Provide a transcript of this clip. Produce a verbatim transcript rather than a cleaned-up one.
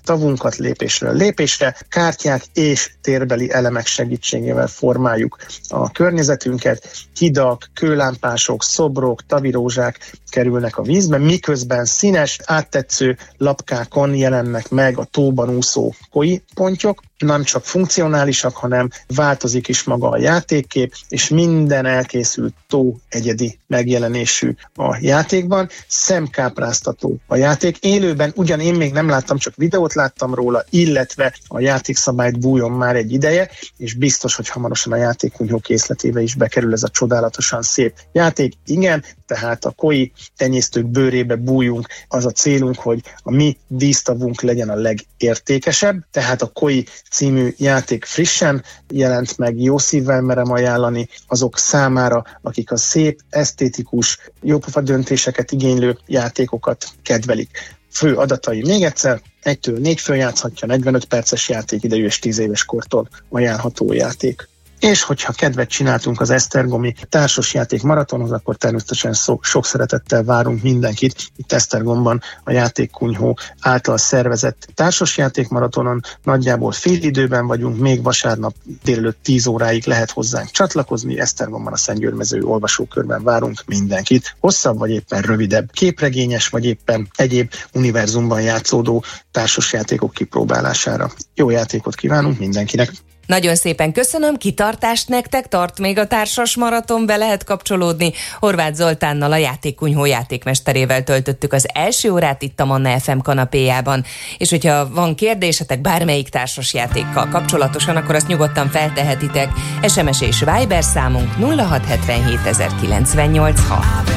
tavunkat lépésről lépésre, kártyák és térbeli elemek segítségével formáljuk a környezetünket, hidak, kőlámpások, szobrok, tavirózsák kerülnek a vízbe, miközben színes, áttetsző lapkákon jelennek meg a tóban úszó koi pontyok, nem csak funkcionálisak, hanem változik is maga a játékkép, és minden elkészült tó egyedi megjelenésű a játékban. Szemkápráztató a játék. Élőben ugyan én még nem láttam, csak videót láttam róla, illetve a játékszabályt bújom már egy ideje, és biztos, hogy hamarosan a játékkunyhó készletébe is bekerül ez a csodálatosan szép játék. Igen, tehát a koi tenyésztők bőrébe bújjunk, az a célunk, hogy a mi dísztavunk legyen a legértékesebb, tehát a Koi című játék frissen jelent meg, jó szívvel merem ajánlani azok számára, akik a szép, esztétikus, jópofa döntéseket igénylő játékokat kedvelik. Fő adatai még egyszer, egytől négy fő játszhatja, negyvenöt perces játékidejű és tíz éves kortól ajánlható játék. És hogyha kedvet csináltunk az Esztergomi társasjáték maratonhoz, akkor természetesen szó, sok szeretettel várunk mindenkit. Itt Esztergomban a játékkunyhó által szervezett társasjáték maratonon nagyjából fél időben vagyunk, még vasárnap délelőtt tíz óráig lehet hozzánk csatlakozni. Esztergomban a Szentgyörmező olvasókörben várunk mindenkit. Hosszabb vagy éppen rövidebb, képregényes vagy éppen egyéb univerzumban játszódó társasjátékok kipróbálására. Jó játékot kívánunk mindenkinek! Nagyon szépen köszönöm, kitartást nektek, tart még a társas maraton, be lehet kapcsolódni. Horváth Zoltánnal, a játékkunyhó játékmesterével töltöttük az első órát itt a Manna ef em kanapéjában. És hogyha van kérdésetek bármelyik társas játékkal kapcsolatosan, akkor azt nyugodtan feltehetitek. es em es és Viber számunk nulla hat hetvenhét ezerkilencvennyolc hat.